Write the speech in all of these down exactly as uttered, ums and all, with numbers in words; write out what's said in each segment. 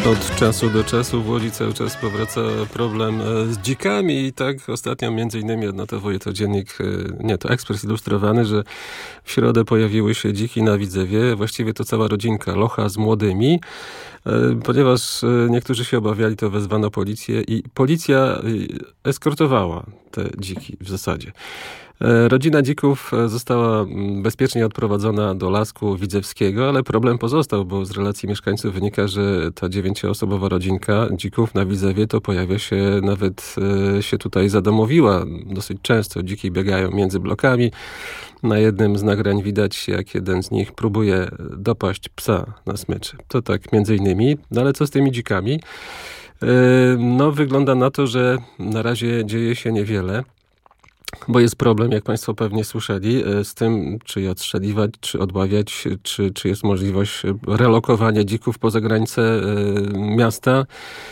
Od czasu do czasu w Łodzi cały czas powraca problem z dzikami i tak ostatnio między innymi odnotowuje to dziennik, nie, to Ekspres Ilustrowany, że w środę pojawiły się dziki na Widzewie, właściwie to cała rodzinka, locha z młodymi. Ponieważ niektórzy się obawiali, to wezwano policję i policja eskortowała te dziki w zasadzie. Rodzina dzików została bezpiecznie odprowadzona do Lasku Widzewskiego, ale problem pozostał, bo z relacji mieszkańców wynika, że ta dziewięcioosobowa rodzinka dzików na Widzewie to pojawia się, nawet się tutaj zadomowiła. Dosyć często dziki biegają między blokami. Na jednym z nagrań widać, jak jeden z nich próbuje dopaść psa na smyczy. To tak między innymi. No ale co z tymi dzikami? No wygląda na to, że na razie dzieje się niewiele. Bo jest problem, jak Państwo pewnie słyszeli, z tym, czy je odstrzeliwać, czy odławiać, czy, czy jest możliwość relokowania dzików poza granice miasta.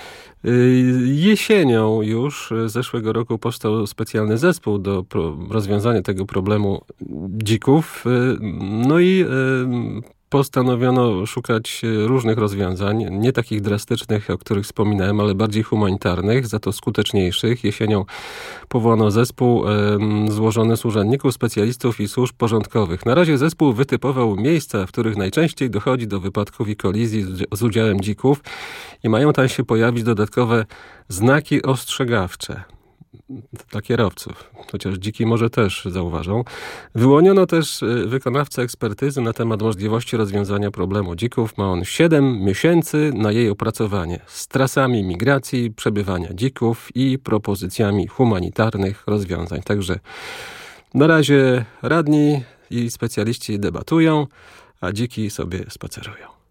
Jesienią już zeszłego roku powstał specjalny zespół do rozwiązania tego problemu dzików. No i postanowiono szukać różnych rozwiązań, nie takich drastycznych, o których wspominałem, ale bardziej humanitarnych, za to skuteczniejszych. Jesienią powołano zespół e, złożony z urzędników, specjalistów i służb porządkowych. Na razie zespół wytypował miejsca, w których najczęściej dochodzi do wypadków i kolizji z, z udziałem dzików i mają tam się pojawić dodatkowe znaki ostrzegawcze dla kierowców, chociaż dziki może też zauważą. Wyłoniono też wykonawcę ekspertyzy na temat możliwości rozwiązania problemu dzików. Ma on siedem miesięcy na jej opracowanie z trasami migracji, przebywania dzików i propozycjami humanitarnych rozwiązań. Także na razie radni i specjaliści debatują, a dziki sobie spacerują.